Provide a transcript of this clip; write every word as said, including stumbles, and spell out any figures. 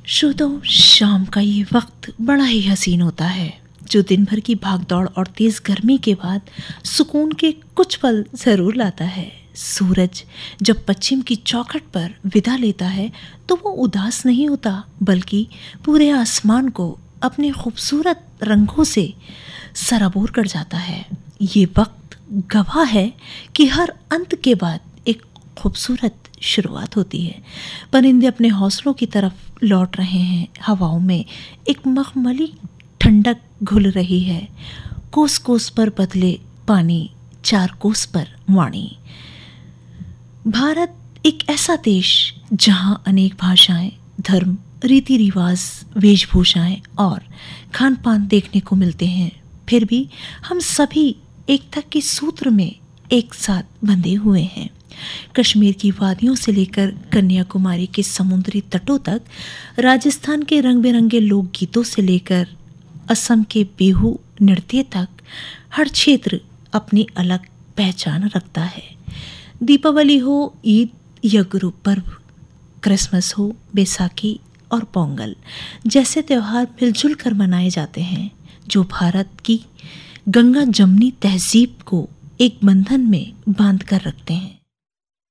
श्रोताओं, शाम का ये वक्त बड़ा ही हसीन होता है, जो दिन भर की भागदौड़ और तेज गर्मी के बाद सुकून के कुछ पल जरूर लाता है। सूरज जब पश्चिम की चौखट पर विदा लेता है तो वो उदास नहीं होता, बल्कि पूरे आसमान को अपने खूबसूरत रंगों से सराबोर कर जाता है। ये वक्त गवाह है कि हर अंत के बाद एक खूबसूरत शुरुआत होती है। परिंदे अपने हौसलों की तरफ लौट रहे हैं। हवाओं में एक मखमली ठंडक घुल रही है। कोस कोस पर बदले पानी, चार कोस पर वाणी। भारत एक ऐसा देश जहां अनेक भाषाएं, धर्म, रीति रिवाज, वेशभूषाएं और खान पान देखने को मिलते हैं। फिर भी हम सभी एकता के सूत्र में एक साथ बंधे हुए हैं। कश्मीर की वादियों से लेकर कन्याकुमारी के समुद्री तटों तक, राजस्थान के रंग बिरंगे लोकगीतों से लेकर असम के बिहू नृत्य तक, हर क्षेत्र अपनी अलग पहचान रखता है। दीपावली हो, ईद या गुरु पर्व, क्रिसमस हो, बैसाखी और पोंगल जैसे त्यौहार मिलजुल कर मनाए जाते हैं, जो भारत की गंगा जमनी तहजीब को एक बंधन में बांध कर रखते हैं।